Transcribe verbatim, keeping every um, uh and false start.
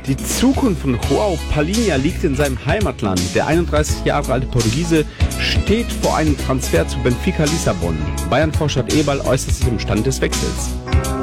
Die Zukunft von João Palhinha liegt in seinem Heimatland. Der einunddreißig Jahre alte Portugiese steht vor einem Transfer zu Benfica Lissabon. Bayern-Vorstand Eberl äußert sich im Stand des Wechsels.